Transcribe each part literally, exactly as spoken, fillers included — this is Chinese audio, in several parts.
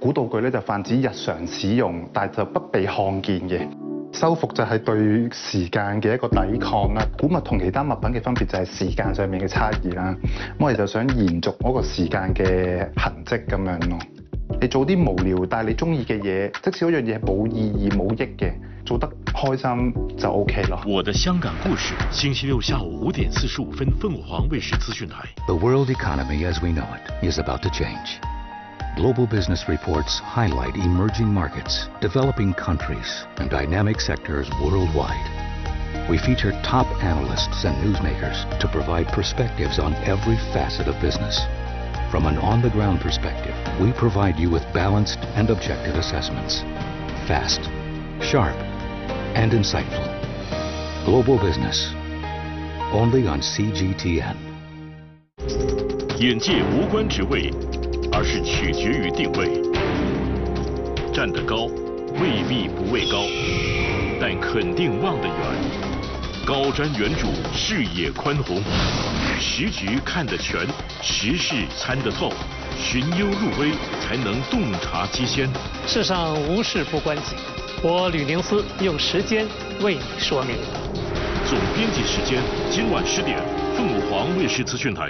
古道具咧就泛指日常使用，但就不被看見嘅。修復就係對時間嘅一個抵抗啦。古物同其他物品嘅分別就係時間上面嘅差異啦。咁我哋就想延續嗰個時間嘅痕跡咁樣咯。你做啲無聊但係你中意嘅嘢，即使嗰樣嘢係冇意義冇益嘅，做得開心就 OK 咯。 我的香港故事，星期六下午五點四十五分，鳳凰衛視資訊台。 The world economy as we know it is about to change. Global business reports highlight emerging markets, developing countries, and dynamic sectors worldwide. We feature top analysts and newsmakers to provide perspectives on every facet of business. From an on-the-ground perspective, we provide you with balanced and objective assessments. Fast, sharp, and insightful. Global business. Only on C G T N. 眼界无关职位，而是取决于定位。站得高，未必不畏高，但肯定望得远。高瞻远瞩，视野宽宏，时局看得全，时事参得透，寻幽入微，才能洞察机先。 世上无事不关己，我吕宁思用时间为你说明。 总编辑时间，今晚十点，凤凰卫视资讯台。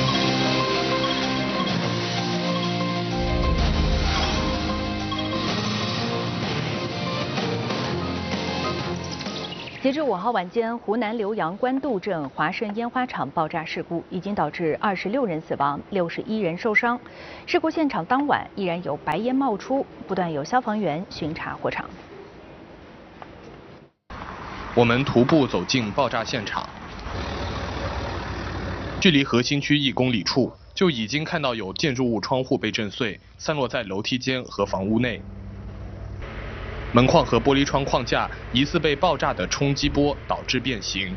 截至五号晚间，湖南浏阳官渡镇华盛烟花厂爆炸事故已经导致二十六人死亡、六十一人受伤。事故现场当晚依然有白烟冒出，不断有消防员巡查火场。 我们徒步走进爆炸现场，距离核心区一公里处，就已经看到有建筑物窗户被震碎，散落在楼梯间和房屋内。门框和玻璃窗框架疑似被爆炸的冲击波导致变形。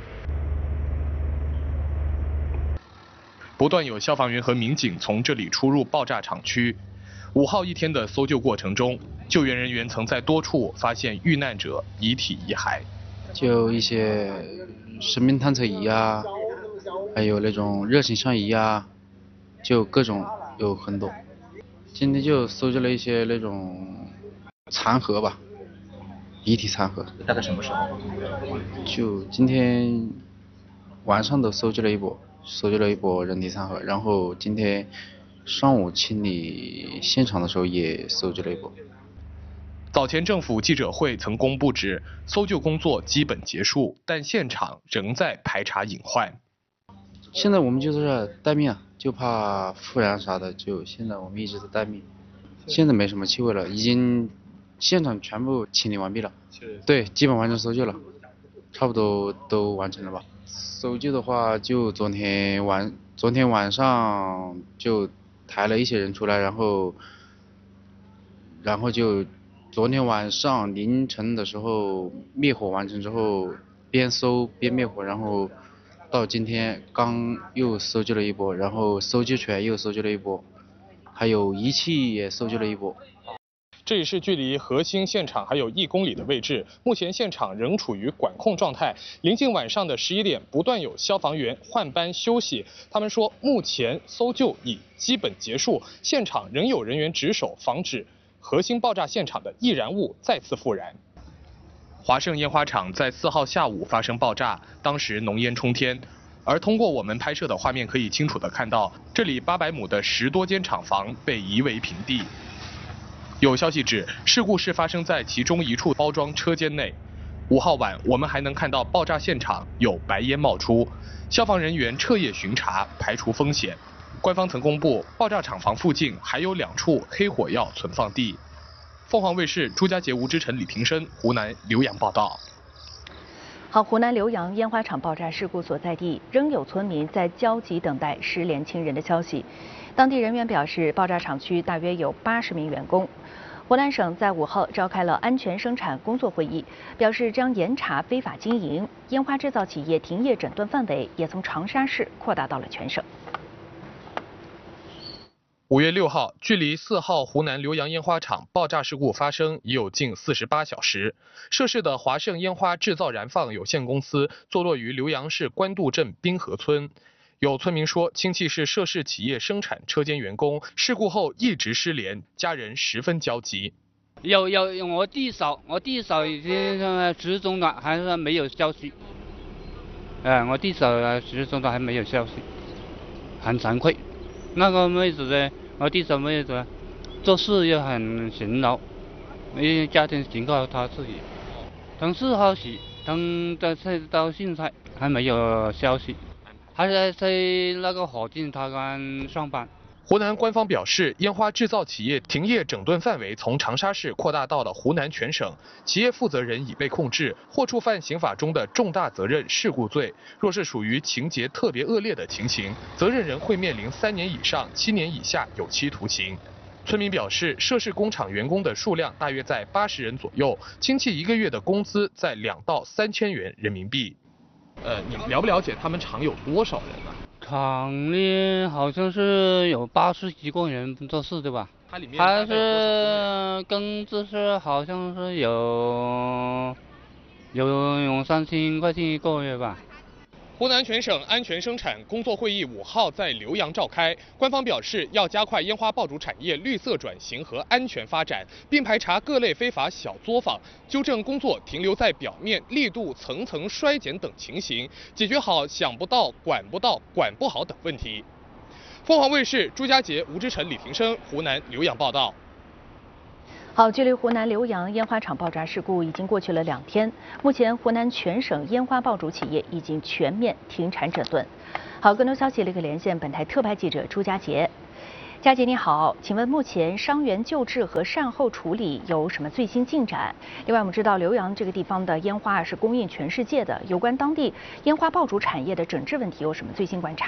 不断有消防员和民警从这里出入爆炸厂区。五号一天的搜救过程中，救援人员曾在多处发现遇难者遗体遗骸， 就一些生命探测仪啊，还有那种热成像仪啊，就各种有很多。今天就搜集了一些那种残骸吧。遗体残骸大概什么时候？ 就今天晚上都搜集了一波，搜集了一波人体残骸，然后今天上午清理现场的时候也搜集了一波。 早前政府记者会曾公布指搜救工作基本结束，但现场仍在排查隐患。 现在我们就是待命啊，就怕复燃啥的，就现在我们一直在待命。现在没什么气味了，已经。现场全部清理完毕了，对，基本完成搜救了，差不多都完成了吧。搜救的话，就昨天晚昨天晚上就抬了一些人出来，然后然后就昨天晚上凌晨的时候灭火完成之后，边搜边灭火，然后到今天刚又搜救了一波，然后搜救犬又搜救了一波，还有仪器也搜救了一波。 这里是距离核心现场还有一公里的位置，目前现场仍处于管控状态。临近晚上的十一点，不断有消防员换班休息。他们说，目前搜救已基本结束，现场仍有人员值守，防止核心爆炸现场的易燃物再次复燃。华盛烟花厂在四号下午发生爆炸，当时浓烟冲天。而通过我们拍摄的画面，可以清楚地看到，这里八百亩的十多间厂房被夷为平地。有消息指，事故是发生在其中一处包装车间内。五号晚，我们还能看到爆炸现场有白烟冒出，消防人员彻夜巡查，排除风险。官方曾公布，爆炸厂房附近还有两处黑火药存放地。凤凰卫视朱家杰、吴之晨、李庭生，湖南浏阳报道。 好，湖南浏阳烟花厂爆炸事故所在地，仍有村民在焦急等待失联亲人的消息。当地人员表示，爆炸厂区大约有八十名员工。湖南省在五号召开了安全生产工作会议，表示将严查非法经营。烟花制造企业停业诊断范围也从长沙市扩大到了全省。 五月六号，距离四号湖南浏阳烟花厂爆炸事故发生已有近四十八小时。涉事的华盛烟花制造燃放有限公司坐落于浏阳市官渡镇滨河村。 有村民说，亲戚是涉事企业生产车间员工，事故后一直失联，家人十分焦急。 有有，我弟嫂，我弟嫂已经失踪了，还是没有消息。哎，我弟嫂失踪了还没有消息，很惭愧。那个妹子呢，我弟嫂妹子做事也很勤劳，因为家庭情况她自己。等事好喜，等到到现在还没有消息，还在在那个火箭塔湾上班。 湖南官方表示，烟花制造企业停业整顿范围从长沙市扩大到了湖南全省，企业负责人已被控制，或触犯刑法中的重大责任事故罪。若是属于情节特别恶劣的情形，责任人会面临三年以上七年以下有期徒刑。村民表示，涉事工厂员工的数量大约在八十人左右，亲戚一个月的工资在两到三千元人民币。呃，你了不了解他们厂有多少人呢？ 厂里好像是有八十几个人做事对吧？ 它里面还是工资是好像是有有有三千块钱一个月吧。 湖南全省安全生产工作会议五号在浏阳召开，官方表示要加快烟花爆竹产业绿色转型和安全发展，并排查各类非法小作坊，纠正工作停留在表面、力度层层衰减等情形，解决好想不到、管不到、管不好等问题。凤凰卫视朱家杰、吴志成、李庭生，湖南浏阳报道。 好，距离湖南浏阳烟花厂爆炸事故已经过去了两天，目前湖南全省烟花爆竹企业已经全面停产整顿。好，更多消息立刻连线本台特派记者朱家杰。佳杰你好，请问目前伤员救治和善后处理有什么最新进展？另外，我们知道浏阳这个地方的烟花是供应全世界的，有关当地烟花爆竹产业的整治问题有什么最新观察？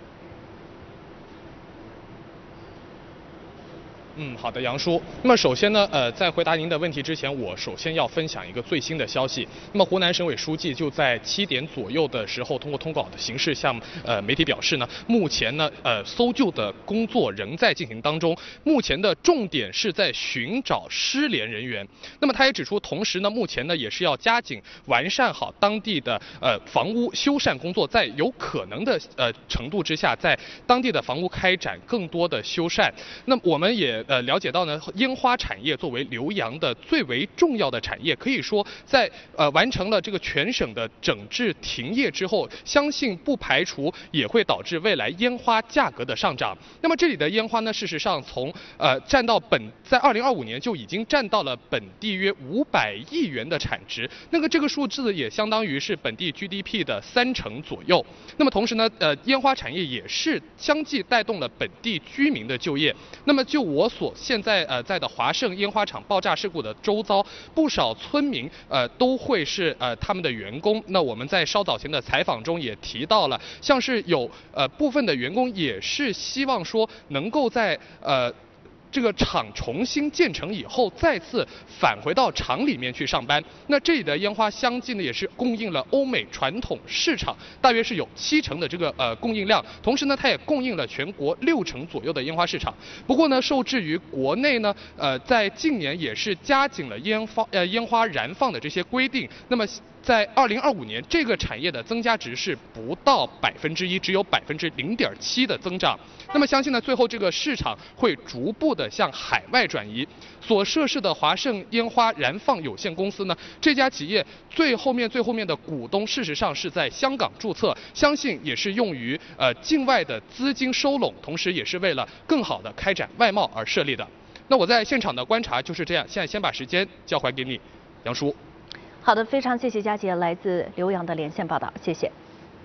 嗯，好的，杨叔。那么首先呢，呃，在回答您的问题之前，我首先要分享一个最新的消息。那么湖南省委书记就在七点左右的时候，通过通稿的形式向呃媒体表示呢，目前呢，呃，搜救的工作仍在进行当中，目前的重点是在寻找失联人员。那么他也指出，同时呢，目前呢也是要加紧完善好当地的呃房屋修缮工作，在有可能的呃程度之下，在当地的房屋开展更多的修缮。那么我们也呃，了解到呢，烟花产业作为浏阳的最为重要的产业，可以说在呃完成了这个全省的整治停业之后，相信不排除也会导致未来烟花价格的上涨。那么这里的烟花呢，事实上从呃占到本在二零二五年就已经占到了本地约五百亿元的产值，那个这个数字也相当于是本地 G D P 的三成左右。那么同时呢，呃，烟花产业也是相继带动了本地居民的就业。那么就我所现在呃在的华盛烟花厂爆炸事故的周遭，不少村民呃都会是呃他们的员工。那我们在稍早前的采访中也提到了，像是有呃部分的员工也是希望说能够在呃。这个厂重新建成以后，再次返回到厂里面去上班。那这里的烟花相继呢，也是供应了欧美传统市场，大约是有七成的这个呃供应量。同时呢，它也供应了全国六成左右的烟花市场。不过呢，受制于国内呢，呃，在近年也是加紧了烟花呃烟花燃放的这些规定。那么在二零二五年，这个产业的增加值是不到百分之一，只有百分之零点七的增长。那么相信呢，最后这个市场会逐步的向海外转移。所涉事的华盛烟花燃放有限公司呢，这家企业最后面最后面的股东，事实上是在香港注册，相信也是用于呃境外的资金收拢，同时也是为了更好的开展外贸而设立的。那我在现场的观察就是这样，现在先把时间交还给你，杨叔。 好的，非常谢谢佳杰来自浏阳的连线报道，谢谢。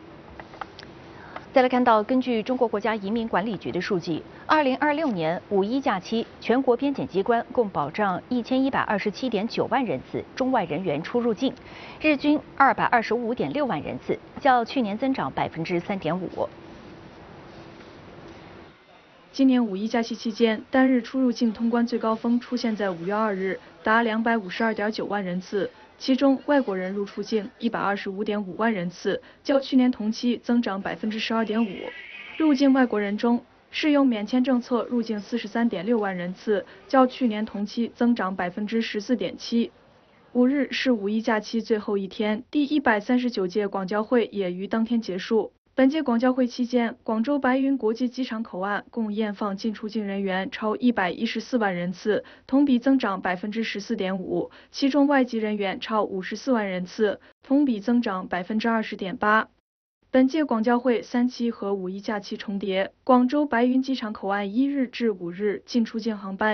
再来看到，根据中国国家移民管理局的数据，二零二六年五一假期，全国边检机关共保障一千一百二十七点九万人次中外人员出入境，日均二百二十五点六万人次，较去年增长百分之三点五。 今年五一假期期间，单日出入境通关最高峰出现在五月二日，达两百五十二点九万人次。其中，外国人入出境一百二十五点五万人次，较去年同期增长百分之十二点五。入境外国人中，适用免签政策入境四十三点六万人次，较去年同期增长百分之十四点七。五日是五一假期最后一天，第一百三十九届广交会也于当天结束。 本届广交会期间，广州白云国际机场口岸共验放进出境人员超一百一十四万人次，同比增长百分之十四点五，其中外籍人员超五十四万人次，同比增长百分之二十点八。本届广交会三期和五一假期重叠，广州白云机场口岸一日至五日进出境航班